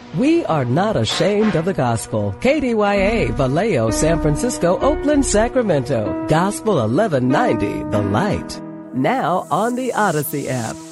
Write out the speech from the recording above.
We are not ashamed of the gospel. KDYA, Vallejo, San Francisco, Oakland, Sacramento. Gospel 1190, The Light. Now on the Odyssey app.